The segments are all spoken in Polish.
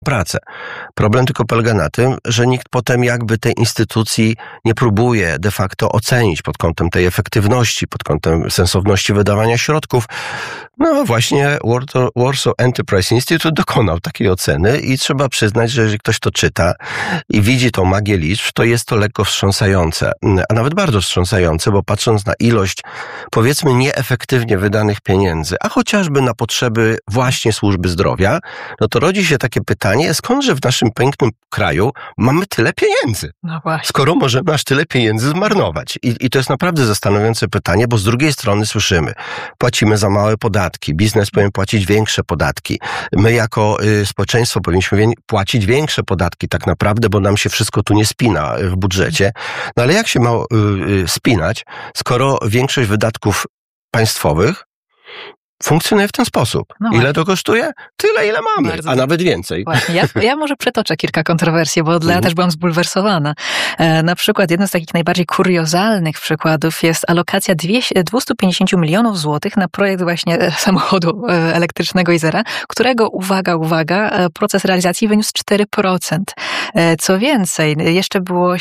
pracę. Problem tylko polega na tym, że nikt potem jakby tej instytucji nie próbuje de facto ocenić pod kątem tej efektywności, pod kątem sensowności wydawania środków. No właśnie Warsaw Enterprise Institute dokonał takiej oceny i trzeba przyznać, że jeżeli ktoś to czyta i widzi tą magię liczb, to jest to lekko wstrząsające, a nawet bardzo wstrząsające, bo patrząc na ilość, powiedzmy, nieefektywnie wydanych pieniędzy, a chociażby na potrzeby właśnie służby zdrowia, no to rodzi się takie pytanie, skądże w naszym pięknym kraju mamy tyle pieniędzy? No właśnie. Skoro możemy aż tyle pieniędzy zmarnować. I to jest naprawdę zastanawiające pytanie, bo z drugiej strony słyszymy, płacimy za małe podatki, biznes powinien płacić większe podatki. My jako społeczeństwo powinniśmy płacić większe podatki tak naprawdę, bo nam się wszystko tu nie spina w budżecie. No ale jak się ma spinać, skoro większość wydatków państwowych funkcjonuje w ten sposób. No ile to kosztuje? Tyle, ile mamy, bardzo a nawet więcej. Właśnie. Ja może przytoczę kilka kontrowersji, bo ja też byłam zbulwersowana. Na przykład jeden z takich najbardziej kuriozalnych przykładów jest alokacja 250 milionów złotych na projekt właśnie samochodu elektrycznego Izera, którego, uwaga, proces realizacji wyniósł 4%. Co więcej, jeszcze było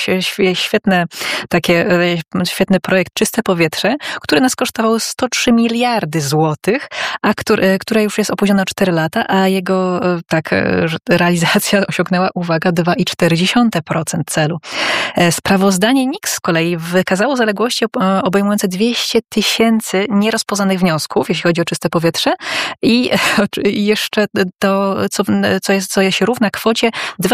świetny projekt Czyste Powietrze, który nas kosztował 103 miliardy złotych, a które już jest opóźnione o 4 lata, a jego realizacja osiągnęła, uwaga, 2,4% celu. Sprawozdanie NIK z kolei wykazało zaległości obejmujące 200 tysięcy nierozpoznanych wniosków, jeśli chodzi o czyste powietrze i jeszcze to, co się równa kwocie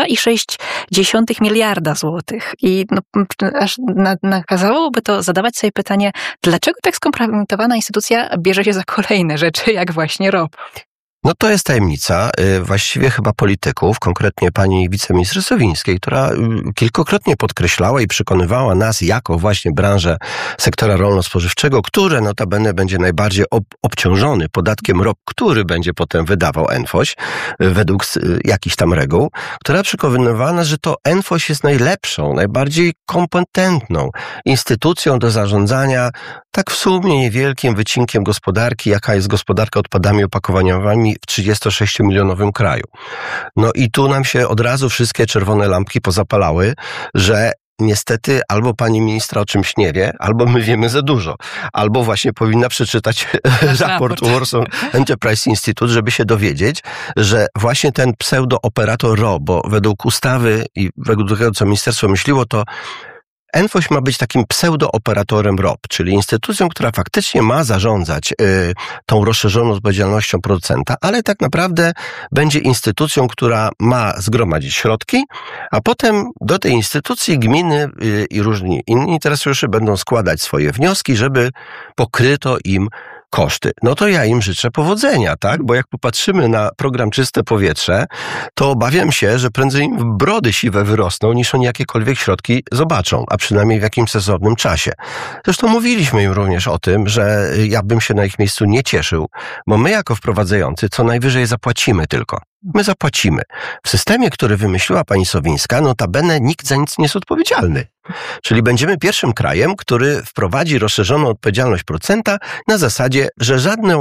2,6 miliarda złotych. I aż nakazałoby to zadawać sobie pytanie, dlaczego tak skompromitowana instytucja bierze się za kolejne rzeczy, jak właśnie ROP? No to jest tajemnica właściwie chyba polityków, konkretnie pani wiceminister Sowińskiej, która kilkukrotnie podkreślała i przekonywała nas jako właśnie branżę sektora rolno-spożywczego, które notabene będzie najbardziej obciążony podatkiem ROP, który będzie potem wydawał NFOŚ według jakichś tam reguł, która przekonywała nas, że to NFOŚ jest najlepszą, najbardziej kompetentną instytucją do zarządzania tak w sumie niewielkim wycinkiem gospodarki, jaka jest gospodarka odpadami opakowaniowymi w 36-milionowym kraju. No i tu nam się od razu wszystkie czerwone lampki pozapalały, że niestety albo pani ministra o czymś nie wie, albo my wiemy za dużo. Albo właśnie powinna przeczytać raport Warsaw Enterprise Institute, żeby się dowiedzieć, że właśnie ten pseudo-operator RO, bo według ustawy i według tego, co ministerstwo myśliło, to NFOŚ ma być takim pseudo-operatorem ROP, czyli instytucją, która faktycznie ma zarządzać tą rozszerzoną odpowiedzialnością producenta, ale tak naprawdę będzie instytucją, która ma zgromadzić środki, a potem do tej instytucji gminy i różni inni interesariusze będą składać swoje wnioski, żeby pokryto im koszty. No to ja im życzę powodzenia, tak? Bo jak popatrzymy na program Czyste Powietrze, to obawiam się, że prędzej im brody siwe wyrosną, niż oni jakiekolwiek środki zobaczą, a przynajmniej w jakimś sensownym czasie. Zresztą mówiliśmy im również o tym, że ja bym się na ich miejscu nie cieszył, bo my jako wprowadzający co najwyżej zapłacimy tylko. My zapłacimy. W systemie, który wymyśliła pani Sowińska, notabene nikt za nic nie jest odpowiedzialny. Czyli będziemy pierwszym krajem, który wprowadzi rozszerzoną odpowiedzialność producenta na zasadzie, że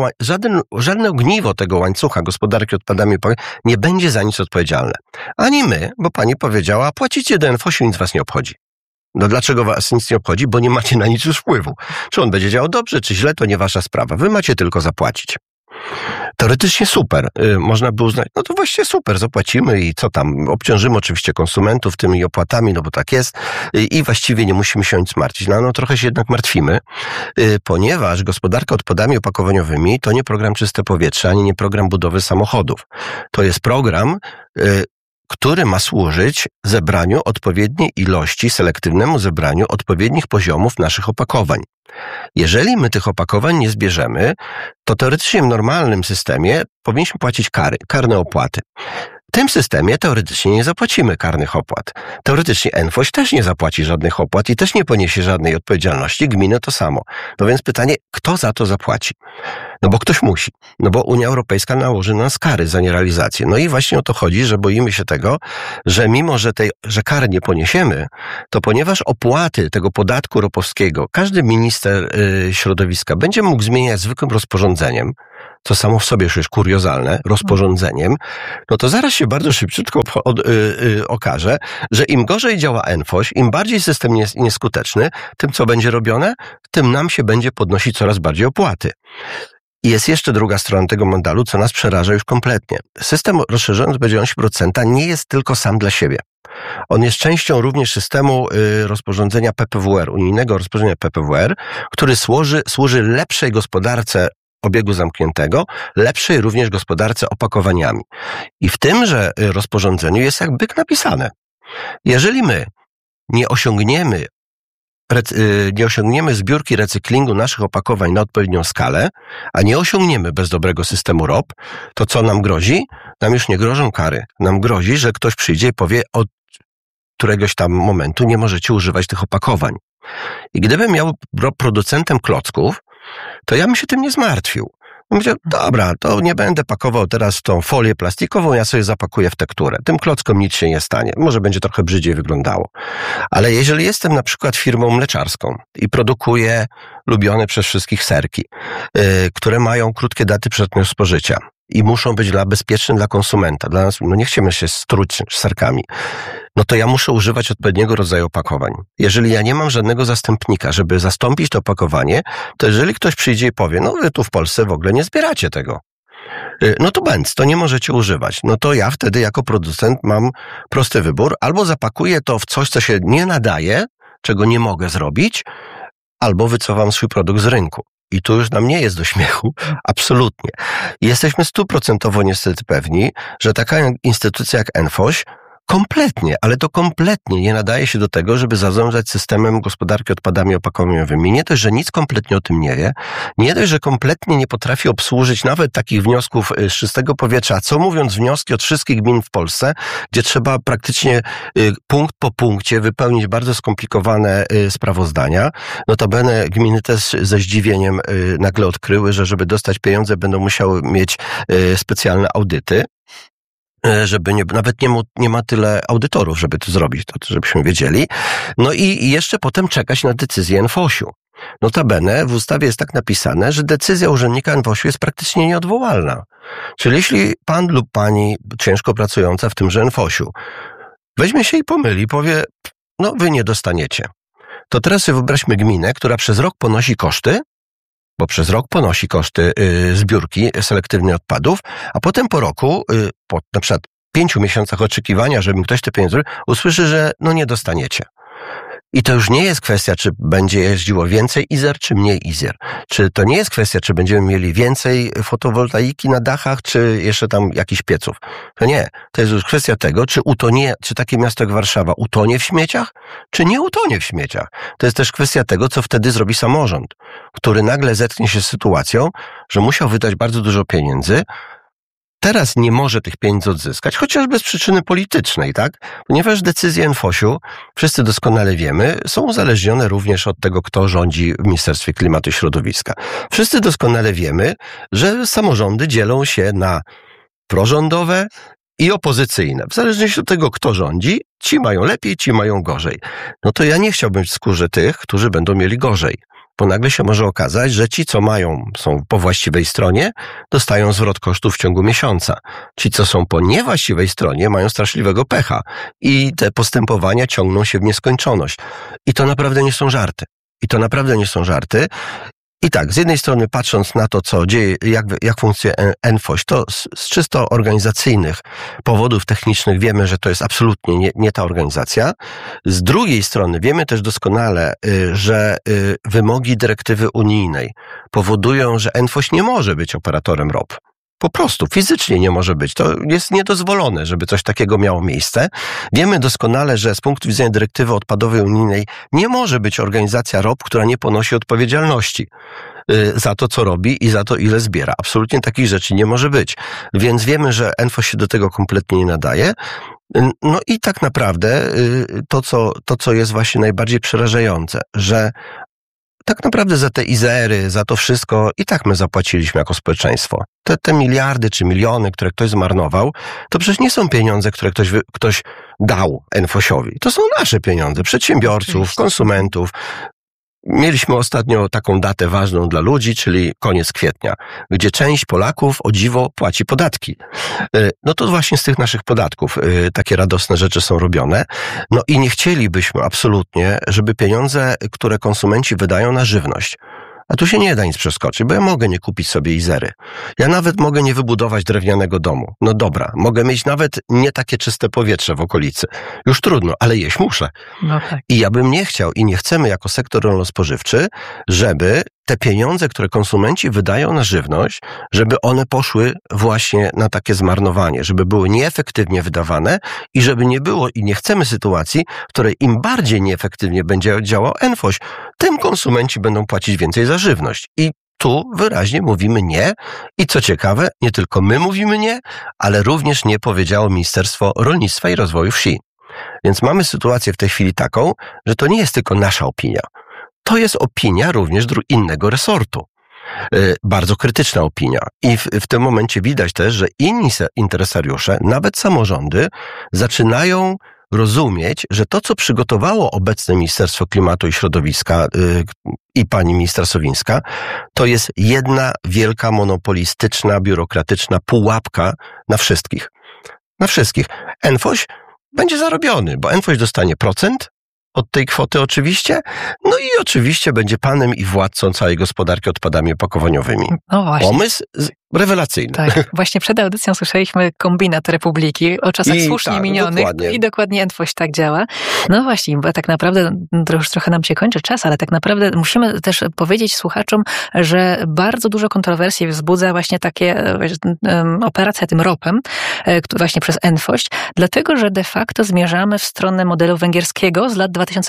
żadne ogniwo tego łańcucha gospodarki odpadami nie będzie za nic odpowiedzialne. Ani my, bo pani powiedziała, płacicie do NFOŚ-u, nic was nie obchodzi. No dlaczego was nic nie obchodzi? Bo nie macie na nic już wpływu. Czy on będzie działał dobrze, czy źle, to nie wasza sprawa. Wy macie tylko zapłacić. Teoretycznie super. Można by uznać, no to właściwie super, zapłacimy i co tam, obciążymy oczywiście konsumentów tymi opłatami, no bo tak jest i właściwie nie musimy się o nic martwić. No trochę się jednak martwimy, ponieważ gospodarka odpadami opakowaniowymi to nie program Czyste Powietrze, ani nie program budowy samochodów. To jest program, który ma służyć zebraniu odpowiedniej ilości, selektywnemu zebraniu odpowiednich poziomów naszych opakowań. Jeżeli my tych opakowań nie zbierzemy, to teoretycznie w normalnym systemie powinniśmy płacić karne opłaty. W tym systemie teoretycznie nie zapłacimy karnych opłat. Teoretycznie NFOŚ też nie zapłaci żadnych opłat i też nie poniesie żadnej odpowiedzialności, gminy to samo. No więc pytanie, kto za to zapłaci? No bo ktoś musi. No bo Unia Europejska nałoży na nas kary za nierealizację. No i właśnie o to chodzi, że boimy się tego, że mimo, że kary nie poniesiemy, to ponieważ opłaty tego podatku ropowskiego każdy minister środowiska będzie mógł zmieniać zwykłym rozporządzeniem, co samo w sobie już jest kuriozalne, rozporządzeniem, no to zaraz się bardzo szybciutko okaże, że im gorzej działa NFOŚ, im bardziej system jest nieskuteczny, tym co będzie robione, tym nam się będzie podnosić coraz bardziej opłaty. I jest jeszcze druga strona tego medalu, co nas przeraża już kompletnie. System rozszerzony o odpowiedzialności producenta nie jest tylko sam dla siebie. On jest częścią również systemu rozporządzenia PPWR, unijnego rozporządzenia PPWR, który służy lepszej gospodarce obiegu zamkniętego, lepszej również gospodarce opakowaniami. I w tymże rozporządzeniu jest jak byk napisane. Jeżeli my nie osiągniemy zbiórki recyklingu naszych opakowań na odpowiednią skalę, a nie osiągniemy bez dobrego systemu ROP, to co nam grozi? Nam już nie grożą kary. Nam grozi, że ktoś przyjdzie i powie, od któregoś tam momentu nie możecie używać tych opakowań. I gdybym miał producentem klocków, to ja bym się tym nie zmartwił. Mówię, dobra, to nie będę pakował teraz tą folię plastikową, ja sobie zapakuję w tekturę. Tym klockom nic się nie stanie. Może będzie trochę brzydziej wyglądało. Ale jeżeli jestem na przykład firmą mleczarską i produkuję lubione przez wszystkich serki, które mają krótkie daty przydatności spożycia i muszą być bezpieczne dla konsumenta, dla nas, no nie chcemy się struć serkami, no to ja muszę używać odpowiedniego rodzaju opakowań. Jeżeli ja nie mam żadnego zastępnika, żeby zastąpić to opakowanie, to jeżeli ktoś przyjdzie i powie, no wy tu w Polsce w ogóle nie zbieracie tego, no to to nie możecie używać. No to ja wtedy jako producent mam prosty wybór, albo zapakuję to w coś, co się nie nadaje, czego nie mogę zrobić, albo wycofam swój produkt z rynku. I tu już nam nie jest do śmiechu, absolutnie. Jesteśmy 100% niestety pewni, że taka instytucja jak NFOŚ kompletnie, ale to kompletnie nie nadaje się do tego, żeby zarządzać systemem gospodarki odpadami opakowaniowymi. Nie dość, że nic kompletnie o tym nie wie, nie dość, że kompletnie nie potrafi obsłużyć nawet takich wniosków z czystego powietrza, co mówiąc wnioski od wszystkich gmin w Polsce, gdzie trzeba praktycznie punkt po punkcie wypełnić bardzo skomplikowane sprawozdania. Notabene gminy też ze zdziwieniem nagle odkryły, że żeby dostać pieniądze będą musiały mieć specjalne audyty. Żeby nawet nie ma tyle audytorów, żeby to zrobić, to żebyśmy wiedzieli. No i jeszcze potem czekać na decyzję NFOŚ-u. Notabene w ustawie jest tak napisane, że decyzja urzędnika NFOŚ-u jest praktycznie nieodwołalna. Czyli jeśli pan lub pani ciężko pracująca w tymże NFOŚ-u weźmie się i pomyli, powie, no wy nie dostaniecie. To teraz sobie wyobraźmy gminę, która przez rok ponosi koszty, bo przez rok ponosi koszty zbiórki selektywnej odpadów, a potem po roku, po na przykład 5 miesiącach oczekiwania, żeby ktoś te pieniądze usłyszy, że no nie dostaniecie. I to już nie jest kwestia, czy będzie jeździło więcej Izer, czy mniej Izer. Czy to nie jest kwestia, czy będziemy mieli więcej fotowoltaiki na dachach, czy jeszcze tam jakichś pieców. To nie. To jest już kwestia tego, czy takie miasto jak Warszawa utonie w śmieciach, czy nie utonie w śmieciach. To jest też kwestia tego, co wtedy zrobi samorząd, który nagle zetknie się z sytuacją, że musiał wydać bardzo dużo pieniędzy, teraz nie może tych pieniędzy odzyskać, chociażby z przyczyny politycznej, tak? Ponieważ decyzje NFOŚ-u, wszyscy doskonale wiemy, są uzależnione również od tego, kto rządzi w Ministerstwie Klimatu i Środowiska. Wszyscy doskonale wiemy, że samorządy dzielą się na prorządowe i opozycyjne. W zależności od tego, kto rządzi, ci mają lepiej, ci mają gorzej. No to ja nie chciałbym w skórze tych, którzy będą mieli gorzej. Bo nagle się może okazać, że ci, co są po właściwej stronie, dostają zwrot kosztów w ciągu miesiąca. Ci, co są po niewłaściwej stronie, mają straszliwego pecha. I te postępowania ciągną się w nieskończoność. I to naprawdę nie są żarty. I tak, z jednej strony patrząc na to, co dzieje, jak funkcjonuje NFOŚ, to z czysto organizacyjnych powodów technicznych wiemy, że to jest absolutnie nie ta organizacja. Z drugiej strony wiemy też doskonale, że wymogi dyrektywy unijnej powodują, że NFOŚ nie może być operatorem ROP. Po prostu fizycznie nie może być. To jest niedozwolone, żeby coś takiego miało miejsce. Wiemy doskonale, że z punktu widzenia dyrektywy odpadowej unijnej nie może być organizacja ROP, która nie ponosi odpowiedzialności za to, co robi i za to, ile zbiera. Absolutnie takich rzeczy nie może być. Więc wiemy, że NFOŚ się do tego kompletnie nie nadaje. No i tak naprawdę to, co jest właśnie najbardziej przerażające, że tak naprawdę za te Izery, za to wszystko i tak my zapłaciliśmy jako społeczeństwo. Te miliardy czy miliony, które ktoś zmarnował, to przecież nie są pieniądze, które ktoś dał NFOŚ-owi. To są nasze pieniądze, przedsiębiorców, konsumentów. Mieliśmy ostatnio taką datę ważną dla ludzi, czyli koniec kwietnia, gdzie część Polaków o dziwo płaci podatki. No to właśnie z tych naszych podatków takie radosne rzeczy są robione. No i nie chcielibyśmy absolutnie, żeby pieniądze, które konsumenci wydają na żywność, a tu się nie da nic przeskoczyć, bo ja mogę nie kupić sobie Izery. Ja nawet mogę nie wybudować drewnianego domu. No dobra, mogę mieć nawet nie takie czyste powietrze w okolicy. Już trudno, ale jeść muszę. No tak. I ja bym nie chciał i nie chcemy jako sektor rolno-spożywczy, żeby te pieniądze, które konsumenci wydają na żywność, żeby one poszły właśnie na takie zmarnowanie, żeby były nieefektywnie wydawane i żeby nie było i nie chcemy sytuacji, w której im bardziej nieefektywnie będzie działał NFOŚ, tym konsumenci będą płacić więcej za żywność. I tu wyraźnie mówimy nie i co ciekawe, nie tylko my mówimy nie, ale również nie powiedziało Ministerstwo Rolnictwa i Rozwoju Wsi. Więc mamy sytuację w tej chwili taką, że to nie jest tylko nasza opinia. To jest opinia również innego resortu. Bardzo krytyczna opinia. I w tym momencie widać też, że inni interesariusze, nawet samorządy, zaczynają rozumieć, że to, co przygotowało obecne Ministerstwo Klimatu i Środowiska i pani ministra Sowińska, to jest jedna wielka, monopolistyczna, biurokratyczna pułapka na wszystkich. Na wszystkich. NFOŚ będzie zarobiony, bo NFOŚ dostanie procent od tej kwoty oczywiście, no i oczywiście będzie panem i władcą całej gospodarki odpadami opakowaniowymi. No właśnie. Pomysł rewelacyjny. Tak, właśnie przed audycją słyszeliśmy kombinat Republiki o czasach słusznie minionych dokładnie. I dokładnie NFOŚ tak działa. No właśnie, bo tak naprawdę już trochę nam się kończy czas, ale tak naprawdę musimy też powiedzieć słuchaczom, że bardzo dużo kontrowersji wzbudza właśnie takie operacja tym ropem, właśnie przez NFOŚ, dlatego, że de facto zmierzamy w stronę modelu węgierskiego z lat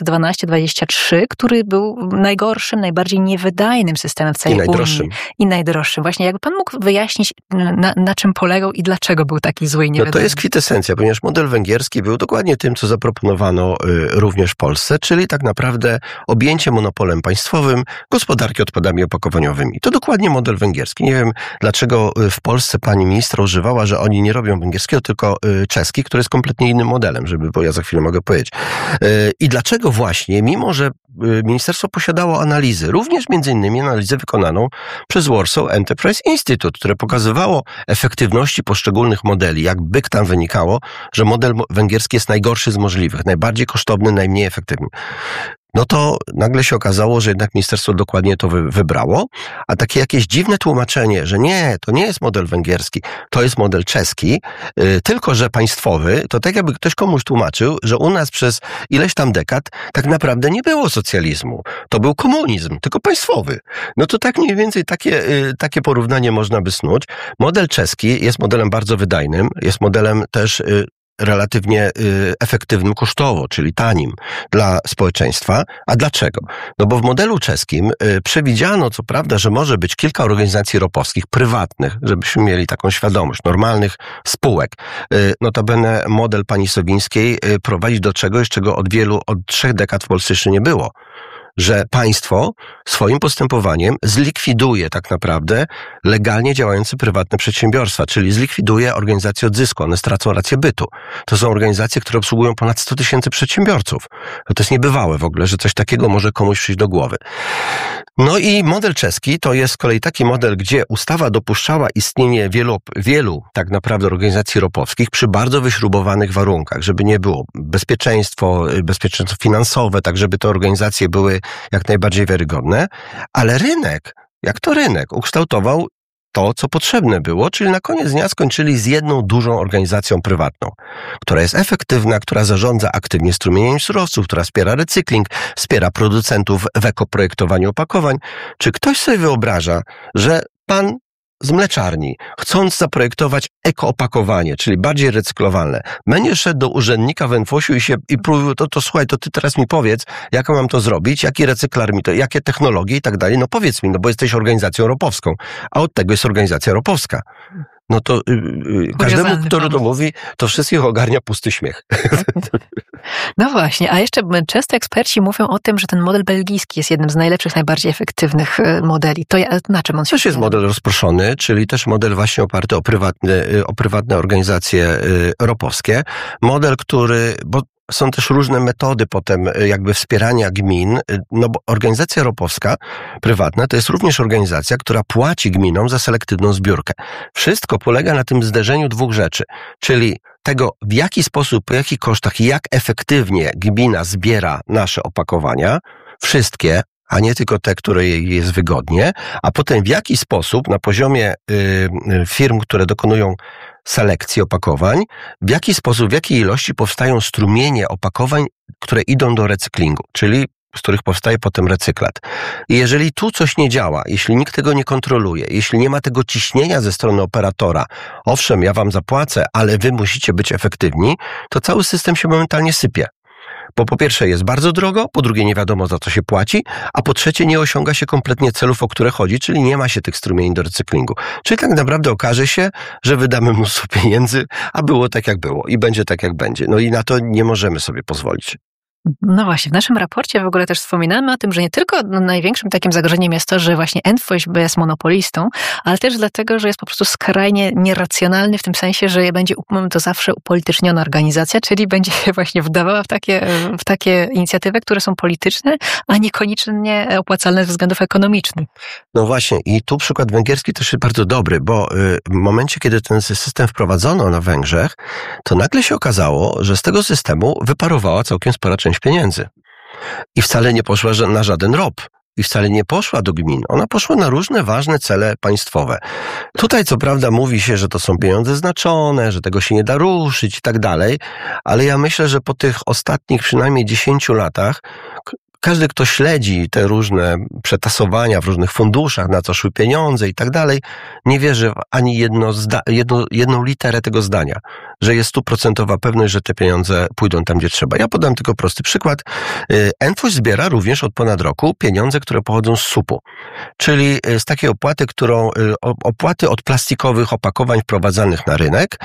2012-2023, który był najgorszym, najbardziej niewydajnym systemem w całej Unii. I najdroższym. Właśnie jakby pan mógł wyjaśnić, na czym polegał i dlaczego był taki zły i niewydajny? No to jest kwintesencja, ponieważ model węgierski był dokładnie tym, co zaproponowano również w Polsce, czyli tak naprawdę objęcie monopolem państwowym gospodarki odpadami opakowaniowymi. To dokładnie model węgierski. Nie wiem, dlaczego w Polsce pani ministra używała, że oni nie robią węgierskiego, tylko czeski, który jest kompletnie innym modelem, bo ja za chwilę mogę powiedzieć. I dlaczego właśnie, mimo że ministerstwo posiadało analizy, również między innymi analizę wykonaną przez Warsaw Enterprise Institute, które pokazywało efektywności poszczególnych modeli, jakby tam wynikało, że model węgierski jest najgorszy z możliwych, najbardziej kosztowny, najmniej efektywny. No to nagle się okazało, że jednak ministerstwo dokładnie to wybrało, a takie jakieś dziwne tłumaczenie, że nie, to nie jest model węgierski, to jest model czeski, tylko że państwowy, to tak jakby ktoś komuś tłumaczył, że u nas przez ileś tam dekad tak naprawdę nie było socjalizmu. To był komunizm, tylko państwowy. No to tak mniej więcej takie porównanie można by snuć. Model czeski jest modelem bardzo wydajnym, jest modelem też relatywnie efektywnym kosztowo, czyli tanim dla społeczeństwa. A dlaczego? No bo w modelu czeskim przewidziano, co prawda, że może być kilka organizacji ropowskich, prywatnych, żebyśmy mieli taką świadomość, normalnych spółek. Notabene model pani Sowińskiej prowadzi do czegoś, czego od 3 dekad w Polsce jeszcze nie było. Że państwo swoim postępowaniem zlikwiduje tak naprawdę legalnie działające prywatne przedsiębiorstwa, czyli zlikwiduje organizację odzysku, one stracą rację bytu. To są organizacje, które obsługują ponad 100 000 przedsiębiorców. To jest niebywałe w ogóle, że coś takiego może komuś przyjść do głowy. No i model czeski to jest z kolei taki model, gdzie ustawa dopuszczała istnienie wielu tak naprawdę organizacji ropowskich przy bardzo wyśrubowanych warunkach, żeby nie było bezpieczeństwo finansowe, tak żeby te organizacje były jak najbardziej wiarygodne, ale rynek, jak to rynek, ukształtował to, co potrzebne było, czyli na koniec dnia skończyli z jedną dużą organizacją prywatną, która jest efektywna, która zarządza aktywnie strumieniem surowców, która wspiera recykling, wspiera producentów w ekoprojektowaniu opakowań. Czy ktoś sobie wyobraża, że pan z mleczarni, chcąc zaprojektować ekoopakowanie, czyli bardziej recyklowalne, będzie szedł do urzędnika w NFOŚ-u i próbował, to słuchaj, to ty teraz mi powiedz, jak mam to zrobić, jaki recyklar mi to, jakie technologie i tak dalej, no powiedz mi, no bo jesteś organizacją ropowską, a od tego jest organizacja ropowska. No to każdemu, który to mówi, to wszystkich ogarnia pusty śmiech. No właśnie, a jeszcze często eksperci mówią o tym, że ten model belgijski jest jednym z najlepszych, najbardziej efektywnych modeli. To na czym on się Też jest model rozproszony, czyli też model właśnie oparty o prywatne organizacje ropowskie. Model, bo są też różne metody potem jakby wspierania gmin, no bo organizacja ropowska prywatna to jest również organizacja, która płaci gminom za selektywną zbiórkę. Wszystko polega na tym zderzeniu dwóch rzeczy, czyli tego, w jaki sposób, po jakich kosztach, jak efektywnie gmina zbiera nasze opakowania, wszystkie, a nie tylko te, które jej jest wygodnie, a potem w jaki sposób na poziomie firm, które dokonują selekcji opakowań, w jaki sposób, w jakiej ilości powstają strumienie opakowań, które idą do recyklingu, czyli z których powstaje potem recyklat. I jeżeli tu coś nie działa, jeśli nikt tego nie kontroluje, jeśli nie ma tego ciśnienia ze strony operatora, owszem, ja wam zapłacę, ale wy musicie być efektywni, to cały system się momentalnie sypie. Bo po pierwsze jest bardzo drogo, po drugie nie wiadomo za co się płaci, a po trzecie nie osiąga się kompletnie celów, o które chodzi, czyli nie ma się tych strumieni do recyklingu. Czyli tak naprawdę okaże się, że wydamy mnóstwo pieniędzy, a było tak jak było i będzie tak jak będzie. No i na to nie możemy sobie pozwolić. No właśnie, w naszym raporcie w ogóle też wspominamy o tym, że nie tylko największym takim zagrożeniem jest to, że właśnie NFOŚ jest monopolistą, ale też dlatego, że jest po prostu skrajnie nieracjonalny w tym sensie, że będzie to zawsze upolityczniona organizacja, czyli będzie się właśnie wdawała w takie inicjatywy, które są polityczne, a niekoniecznie opłacalne ze względów ekonomicznych. No właśnie i tu przykład węgierski też jest bardzo dobry, bo w momencie, kiedy ten system wprowadzono na Węgrzech, to nagle się okazało, że z tego systemu wyparowała całkiem spora część pieniędzy. I wcale nie poszła na żaden ROP. I wcale nie poszła do gmin. Ona poszła na różne ważne cele państwowe. Tutaj co prawda mówi się, że to są pieniądze znaczone, że tego się nie da ruszyć i tak dalej, ale ja myślę, że po tych ostatnich przynajmniej 10 latach każdy, kto śledzi te różne przetasowania w różnych funduszach, na co szły pieniądze i tak dalej, nie wierzy w ani jedną literę tego zdania, że jest 100% pewność, że te pieniądze pójdą tam, gdzie trzeba. Ja podam tylko prosty przykład. NFOŚ zbiera również od ponad roku pieniądze, które pochodzą z SUP-u, czyli z takiej opłaty od plastikowych opakowań wprowadzanych na rynek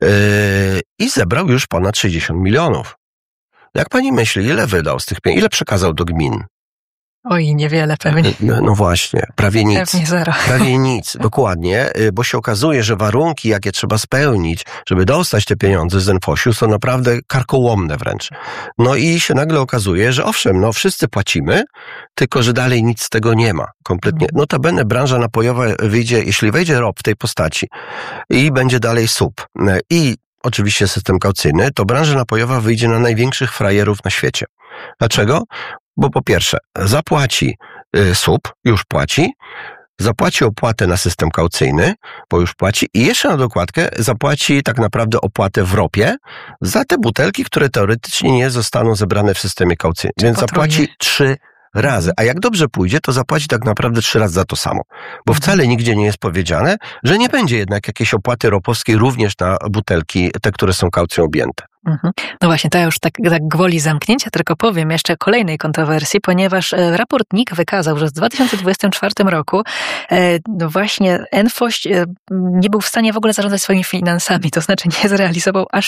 i zebrał już ponad 60 milionów. Jak pani myśli, ile wydał z tych pieniędzy? Ile przekazał do gmin? Oj, niewiele pewnie. No właśnie, prawie nic. Pewnie zero. Prawie nic, dokładnie, bo się okazuje, że warunki, jakie trzeba spełnić, żeby dostać te pieniądze z NFOŚ-u, są naprawdę karkołomne wręcz. No i się nagle okazuje, że owszem, no wszyscy płacimy, tylko że dalej nic z tego nie ma. Kompletnie. Notabene branża napojowa wyjdzie, jeśli wejdzie ROP w tej postaci i będzie dalej SUP i oczywiście system kaucyjny, to branża napojowa wyjdzie na największych frajerów na świecie. Dlaczego? Bo po pierwsze, zapłaci SUP, już płaci, zapłaci opłatę na system kaucyjny, bo już płaci i jeszcze na dokładkę zapłaci tak naprawdę opłatę w ROP-ie za te butelki, które teoretycznie nie zostaną zebrane w systemie kaucyjnym. Więc zapłaci 3 razy. A jak dobrze pójdzie, to zapłaci tak naprawdę 3 razy za to samo. Bo wcale nigdzie nie jest powiedziane, że nie będzie jednak jakiejś opłaty ropowskiej również na butelki, te, które są kaucją objęte. No właśnie, to ja już tak gwoli zamknięcia tylko powiem jeszcze o kolejnej kontrowersji, ponieważ raport NIK wykazał, że w 2024 roku no właśnie NFOŚ nie był w stanie w ogóle zarządzać swoimi finansami, to znaczy nie zrealizował aż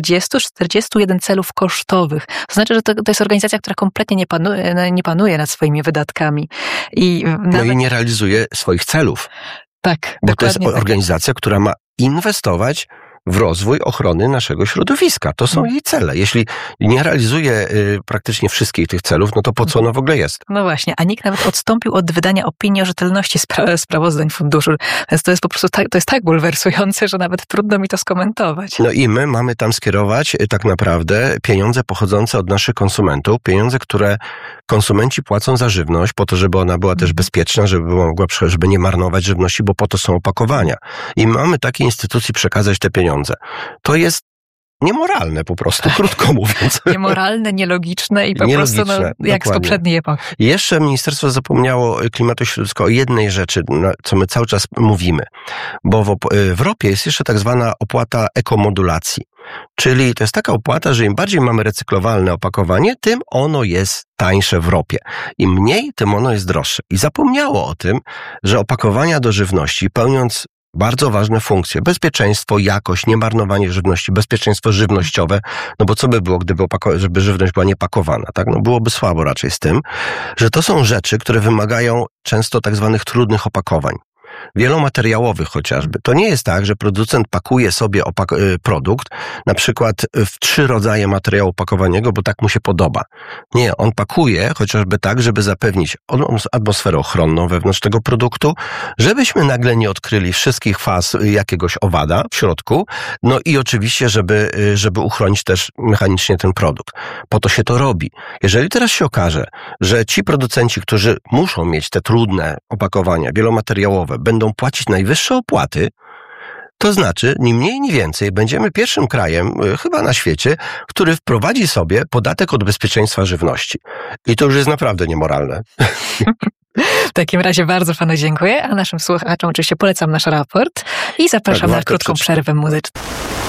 41 celów kosztowych. To znaczy, że to jest organizacja, która kompletnie nie panuje nad swoimi wydatkami. I nie realizuje swoich celów. Tak, bo to jest organizacja, która ma inwestować w rozwój ochrony naszego środowiska. To są jej cele. Jeśli nie realizuje praktycznie wszystkich tych celów, no to po co ona w ogóle jest? No właśnie, a NIK nawet odstąpił od wydania opinii o rzetelności sprawozdań funduszu. Więc to jest po prostu to jest tak bulwersujące, że nawet trudno mi to skomentować. No i my mamy tam skierować tak naprawdę pieniądze pochodzące od naszych konsumentów, pieniądze, które konsumenci płacą za żywność, po to, żeby ona była też bezpieczna, żeby nie marnować żywności, bo po to są opakowania. I mamy takiej instytucji przekazać te pieniądze. To jest niemoralne po prostu, krótko mówiąc. Niemoralne, nielogiczne i po prostu jak z poprzedniej epoki. Jeszcze ministerstwo zapomniało klimatu środowiska o jednej rzeczy, co my cały czas mówimy. Bo w ROP-ie jest jeszcze tak zwana opłata ekomodulacji. Czyli to jest taka opłata, że im bardziej mamy recyklowalne opakowanie, tym ono jest tańsze w ROP-ie. Im mniej, tym ono jest droższe. I zapomniało o tym, że opakowania do żywności, pełniąc bardzo ważne funkcje. Bezpieczeństwo, jakość, niemarnowanie żywności, bezpieczeństwo żywnościowe. No bo co by było, żeby żywność była niepakowana, tak? No byłoby słabo raczej z tym, że to są rzeczy, które wymagają często tak zwanych trudnych opakowań. wielomateriałowych chociażby. To nie jest tak, że producent pakuje sobie produkt, na przykład w 3 rodzaje materiału pakowaniowego, bo tak mu się podoba. Nie, on pakuje chociażby tak, żeby zapewnić atmosferę ochronną wewnątrz tego produktu, żebyśmy nagle nie odkryli wszystkich faz jakiegoś owada w środku, no i oczywiście, żeby uchronić też mechanicznie ten produkt. Po to się to robi. Jeżeli teraz się okaże, że ci producenci, którzy muszą mieć te trudne opakowania wielomateriałowe, będą płacić najwyższe opłaty, to znaczy, ni mniej, ni więcej, będziemy pierwszym krajem, chyba na świecie, który wprowadzi sobie podatek od bezpieczeństwa żywności. I to już jest naprawdę niemoralne. W takim razie bardzo panu dziękuję, a naszym słuchaczom oczywiście polecam nasz raport i zapraszam na krótką przerwę muzyczną.